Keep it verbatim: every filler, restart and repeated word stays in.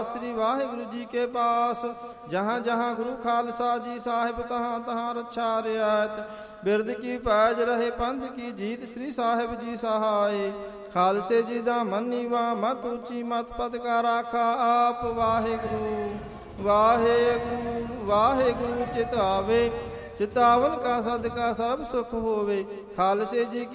श्री वाहिगुरु जी के पास। जहाँ जहाँ गुरु खालसा जी साहिब तहाँ तहाँ रक्षा रियायत। बिरद की पैज रहे पंथ की जीत श्री साहिब जी सहाय। खालसे जी दा मनीवा मत ऊंची मत पद का राखा आप। वाहिगुरु वाहिगुरु वाहिगुरु चित आवे चितावन का सदका सर्व सुख होवे। खालसे जी